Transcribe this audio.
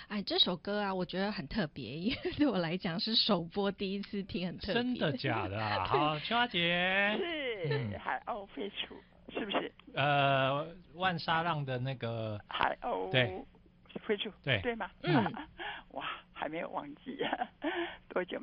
哎，这首歌啊，我觉得很特别，因为对我来讲是首播第一次听，很特别。 真的假的啊？好，青花姐， 是海鸥飞出，是不是？ 万沙浪的那个海鸥对飞出， 对对吗？ 嗯， 哇，还没有忘记，多久